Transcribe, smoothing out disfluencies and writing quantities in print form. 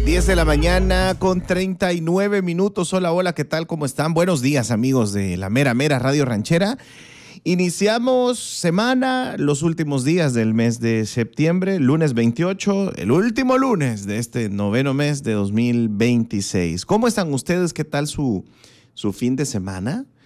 10 de la mañana con 39 minutos. Hola, hola, ¿qué tal? ¿Cómo están? Buenos días, amigos de la Mera Mera Radio Ranchera. Iniciamos semana, los últimos días del mes de septiembre, lunes 28, el último lunes de este noveno mes de 2026. ¿Cómo están ustedes? ¿Qué tal su fin de semana?